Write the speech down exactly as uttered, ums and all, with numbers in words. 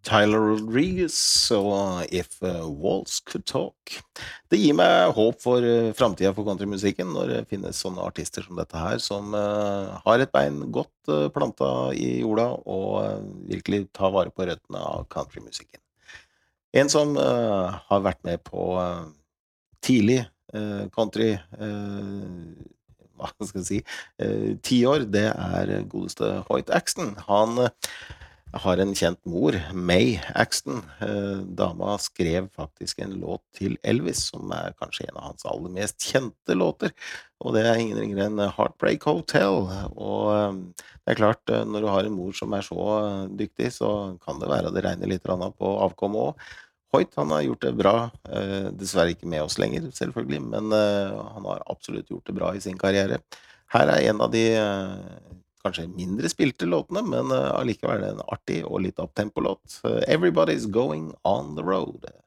Tyler Rodriguez og If uh, Walls Could Talk. Det gir meg håp for uh, fremtiden for countrymusikken når det finnes sånne artister som dette her, som uh, har et bein godt uh, plantet i jorda og uh, virkelig tar vare på røttene av countrymusikken. En som uh, har vært med på uh, tidlig uh, country, uh, hva skal jeg si, uh, ti år, det er godeste Hoyt Axton. Han uh, har en kjent mor, May Axton. Eh, dama skrev faktisk en låt til Elvis, som er kanskje en av hans aller mest kjente låter. Og det er ingen ringere enn Heartbreak Hotel. Og eh, det er klart, eh, når du har en mor som er så eh, dyktig, så kan det være at det regner litt grann på avkommet også. Hoyt, han har gjort det bra. Eh, dessverre ikke med oss lenger, selvfølgelig, men eh, han har absolutt gjort det bra i sin karriere. Her er en av de eh, kanskje mindre spilte låtene, men uh, allikevel en artig og litt opptempo låt. Uh, Everybody's Going on the Road.